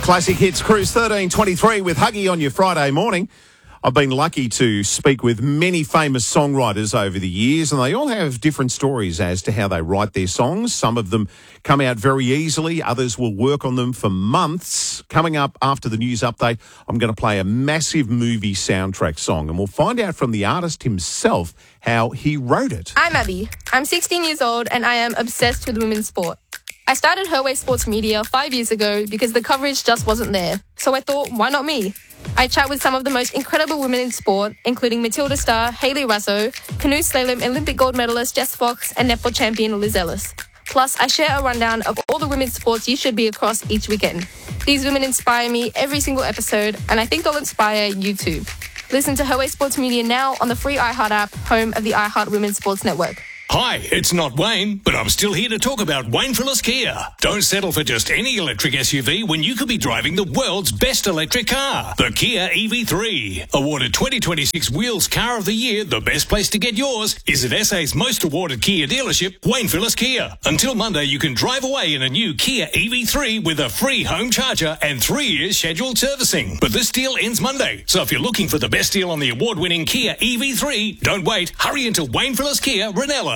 Classic Hits Cruise 1323 with Huggy on your Friday morning. I've been lucky to speak with many famous songwriters over the years, and they all have different stories as to how they write their songs. Some of them come out very easily. Others will work on them for months. Coming up after the news update, I'm going to play a massive movie soundtrack song, and we'll find out from the artist himself how he wrote it. I'm Abby. I'm 16 years old, and I am obsessed with women's sport. I started Her Way Sports Media 5 years ago because the coverage just wasn't there. So I thought, why not me? I chat with some of the most incredible women in sport, including Matilda star Hayley Raso, canoe slalom Olympic gold medalist Jess Fox, and netball champion Liz Ellis. Plus, I share a rundown of all the women's sports you should be across each weekend. These women inspire me every single episode, and I think they'll inspire you too. Listen to Her Way Sports Media now on the free iHeart app, home of the iHeart Women's Sports Network. Hi, it's not Wayne, but I'm still here to talk about Wayne Phillips Kia. Don't settle for just any electric SUV when you could be driving the world's best electric car, the Kia EV3. Awarded 2026 Wheels Car of the Year, the best place to get yours is at SA's most awarded Kia dealership, Wayne Phillips Kia. Until Monday, you can drive away in a new Kia EV3 with a free home charger and 3 years scheduled servicing. But this deal ends Monday, so if you're looking for the best deal on the award-winning Kia EV3, don't wait. Hurry into Wayne Phillips Kia, Ranella.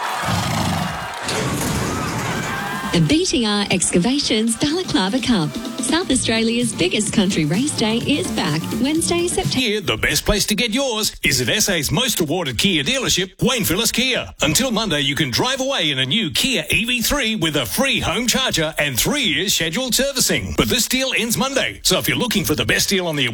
The BTR Excavations Balaclava Cup, South Australia's biggest country race day, is back Wednesday, September. Here, the best place to get yours is at SA's most awarded Kia dealership, Wayne Phillips Kia. Until Monday, you can drive away in a new Kia EV3 with a free home charger and 3 years scheduled servicing. But this deal ends Monday, so if you're looking for the best deal on the